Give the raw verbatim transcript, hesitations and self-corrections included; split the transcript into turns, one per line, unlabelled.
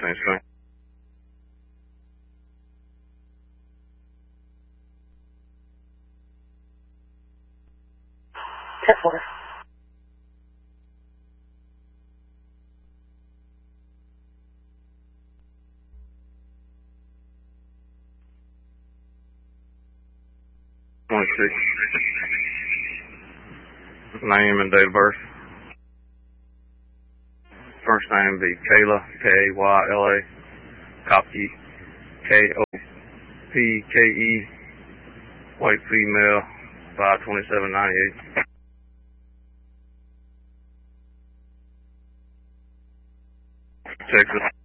Thanks, man.
ten four.
twenty-six. Name and date of birth. First name be Kayla, K A Y L A. Kopke, K O P K E. White female, five twenty-seven ninety-eight. Texas.